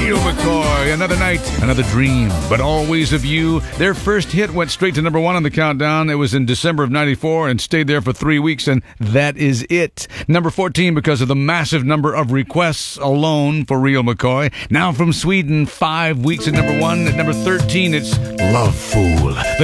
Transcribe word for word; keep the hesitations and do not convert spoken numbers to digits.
Real McCoy, Another Night, Another Dream, But Always of You. Their first hit went straight to number one on the countdown. It was in December of ninety-four and stayed there for three weeks, and that is it. Number fourteen because of the massive number of requests alone for Real McCoy. Now from Sweden, five weeks at number one. At number thirteen, it's Love Fool. The